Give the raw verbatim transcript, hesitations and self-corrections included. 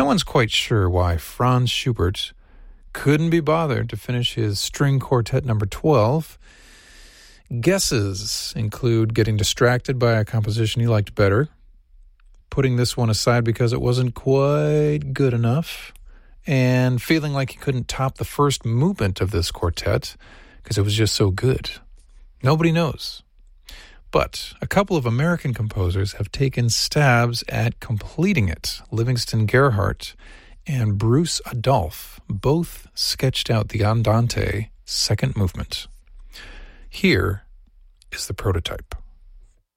one's quite sure why Franz Schubert couldn't be bothered to finish his string quartet number twelve. Guesses include getting distracted by a composition he liked better, putting this one aside because it wasn't quite good enough, and feeling like he couldn't top the first movement of this quartet because it was just so good. Nobody knows. But a couple of American composers have taken stabs at completing it. Livingston Gerhardt and Bruce Adolphe both sketched out the Andante second movement. Here is the prototype.